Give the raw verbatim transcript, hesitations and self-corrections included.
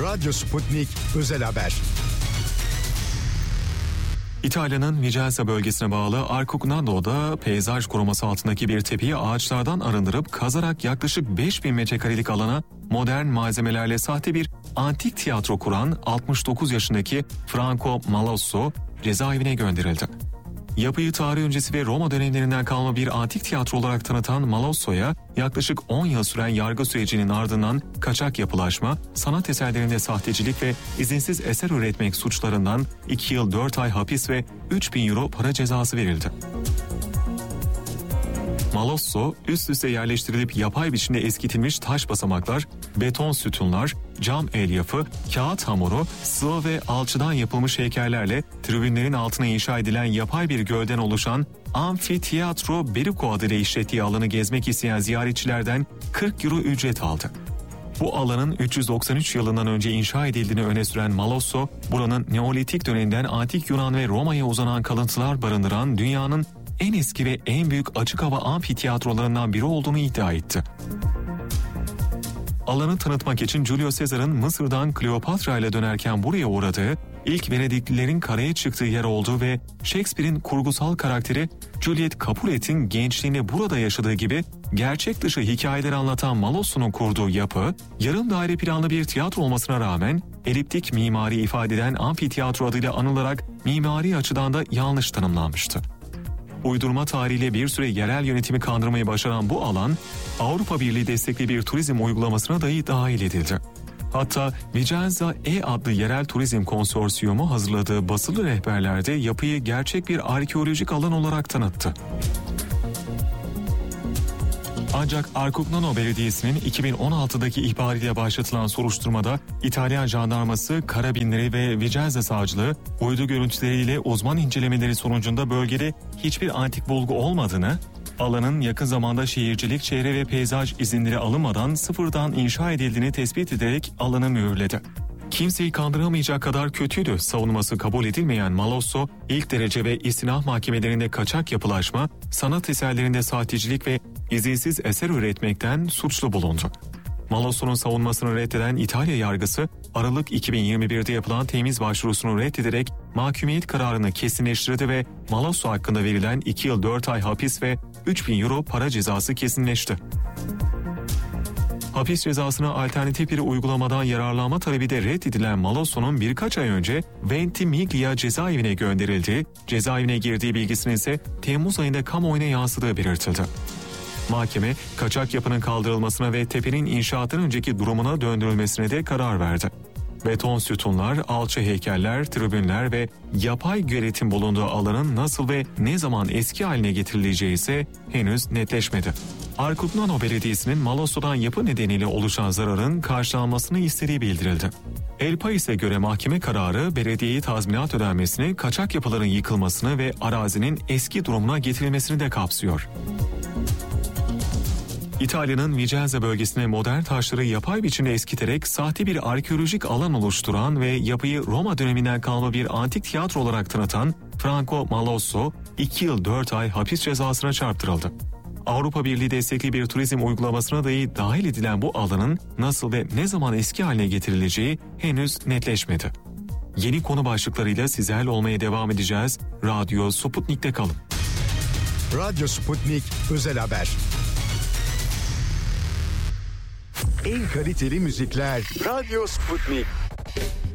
Radyo Sputnik Özel Haber. İtalya'nın Vicenza bölgesine bağlı Arcugnado'da peyzaj koruması altındaki bir tepeyi ağaçlardan arındırıp kazarak yaklaşık beş bin metrekarelik alana modern malzemelerle sahte bir antik tiyatro kuran altmış dokuz yaşındaki Franco Malosso cezaevine gönderildi. Yapıyı tarih öncesi ve Roma dönemlerinden kalma bir antik tiyatro olarak tanıtan Malosso'ya yaklaşık on yıl süren yargı sürecinin ardından kaçak yapılaşma, sanat eserlerinde sahtecilik ve izinsiz eser üretmek suçlarından iki yıl dört ay hapis ve üç bin euro para cezası verildi. Malosso, üst üste yerleştirilip yapay biçimde eskitilmiş taş basamaklar, beton sütunlar, cam elyafı, kağıt hamuru, sıva ve alçıdan yapılmış heykellerle tribünlerin altına inşa edilen yapay bir gölden oluşan Amfiteatro Berico adıyla işlettiği alanı gezmek isteyen ziyaretçilerden kırk euro ücret aldı. Bu alanın üç yüz doksan üç yılından önce inşa edildiğini öne süren Malosso, buranın Neolitik döneminden antik Yunan ve Roma'ya uzanan kalıntılar barındıran dünyanın en eski ve en büyük açık hava amfiteyatrolarından biri olduğunu iddia etti. Alanı tanıtmak için Julio Caesar'ın Mısır'dan Kleopatra ile dönerken buraya uğradığı, ilk Venediklilerin karaya çıktığı yer olduğu ve Shakespeare'in kurgusal karakteri Juliet Capulet'in gençliğini burada yaşadığı gibi gerçek dışı hikayeler anlatan Malosso'nun kurduğu yapı, yarım daire planlı bir tiyatro olmasına rağmen eliptik mimari ifade eden amfiteyatro adıyla anılarak mimari açıdan da yanlış tanımlanmıştı. Uydurma tarihiyle bir süre yerel yönetimi kandırmayı başaran bu alan, Avrupa Birliği destekli bir turizm uygulamasına dahi dahil edildi. Hatta Vicenza E adlı yerel turizm konsorsiyumu hazırladığı basılı rehberlerde yapıyı gerçek bir arkeolojik alan olarak tanıttı. Ancak Arcugnano Belediyesi'nin iki bin on altıdaki ihbarıyla başlatılan soruşturmada İtalyan jandarması, karabinleri ve Vicenza savcılığı uydu görüntüleriyle uzman incelemeleri sonucunda bölgede hiçbir antik bulgu olmadığını, alanın yakın zamanda şehircilik, çevre ve peyzaj izinleri alınmadan sıfırdan inşa edildiğini tespit ederek alanı mühürledi. Kimseyi kandıramayacak kadar kötüydü savunması kabul edilmeyen Malosso, ilk derece ve istinaf mahkemelerinde kaçak yapılaşma, sanat eserlerinde sahtecilik ve izinsiz eser üretmekten suçlu bulundu. Malosso'nun savunmasını reddeden İtalya yargısı, Aralık iki bin yirmi birde yapılan temiz başvurusunu reddederek mahkumiyet kararını kesinleştirdi ve Malosso hakkında verilen iki yıl dört ay hapis ve üç bin euro para cezası kesinleşti. Hapis cezasına alternatif bir uygulamadan yararlanma talebi de reddedilen Malosso'nun birkaç ay önce Ventimiglia cezaevine gönderildiği, cezaevine girdiği bilgisinin ise Temmuz ayında kamuoyuna yansıdığı belirtildi. Mahkeme, kaçak yapının kaldırılmasına ve tepenin inşaattan önceki durumuna döndürülmesine de karar verdi. Beton sütunlar, alçı heykeller, tribünler ve yapay göletin bulunduğu alanın nasıl ve ne zaman eski haline getirileceği ise henüz netleşmedi. Arcugnano Belediyesi'nin Malosso'dan yapı nedeniyle oluşan zararın karşılanmasını istediği bildirildi. El País'e göre mahkeme kararı belediyeye tazminat ödenmesini, kaçak yapıların yıkılmasını ve arazinin eski durumuna getirilmesini de kapsıyor. İtalya'nın Vicenza bölgesine modern taşları yapay biçimde eskiterek sahte bir arkeolojik alan oluşturan ve yapıyı Roma döneminden kalma bir antik tiyatro olarak tanıtan Franco Malosso iki yıl dört ay hapis cezasına çarptırıldı. Avrupa Birliği destekli bir turizm uygulamasına dahi dahil edilen bu alanın nasıl ve ne zaman eski haline getirileceği henüz netleşmedi. Yeni konu başlıklarıyla sizlerle olmaya devam edeceğiz. Radyo Sputnik'te kalın. Radyo Sputnik Özel Haber. En kaliteli müzikler Radyo Sputnik.